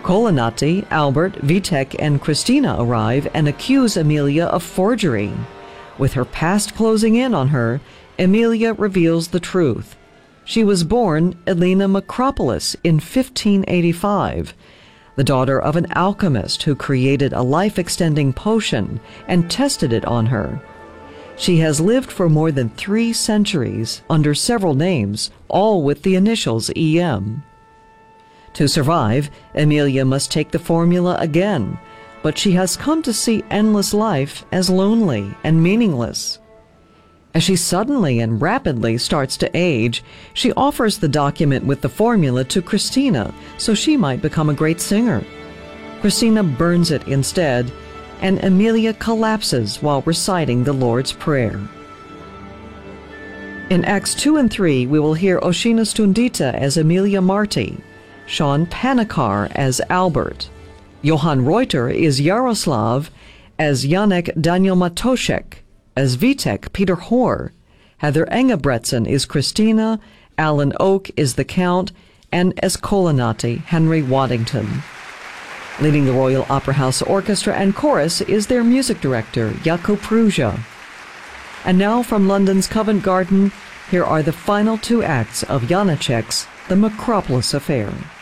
Colonnati, Albert, Vitek, and Christina arrive and accuse Emilia of forgery. With her past closing in on her, Emilia reveals the truth. She was born Elena Macropolis in 1585, the daughter of an alchemist who created a life-extending potion and tested it on her. She has lived for more than 3 centuries under several names, all with the initials EM. To survive, Emilia must take the formula again, but she has come to see endless life as lonely and meaningless. As she suddenly and rapidly starts to age, she offers the document with the formula to Christina so she might become a great singer. Christina burns it instead, and Emilia collapses while reciting the Lord's Prayer. In Acts 2 and 3, we will hear Oshina Stundita as Emilia Marti, Sean Panikar as Albert, Johann Reuter is Yaroslav, as Janek Daniel Matoszek, as Vitek Peter Hoare, Heather Engebretson is Christina, Alan Oak is the Count, and as Colonnati, Henry Waddington. Leading the Royal Opera House Orchestra and Chorus is their music director, Jakub Prusa. And now from London's Covent Garden, here are the final 2 acts of Janacek's The Macropolis Affair.